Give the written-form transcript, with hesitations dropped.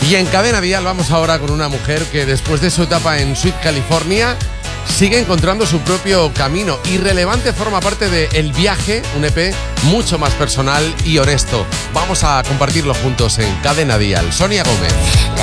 Y en Cadena Dial vamos ahora con una mujer que después de su etapa en Sweet California sigue encontrando su propio camino. Irrelevante forma parte de El Viaje, un EP mucho más personal y honesto. Vamos a compartirlo juntos en Cadena Dial. Sonia Gómez.